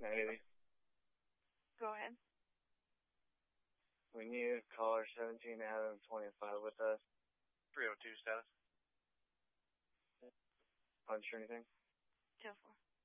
980. Go ahead. We need caller 17 Adam 25 with us. 302 status. Punch or anything? 204.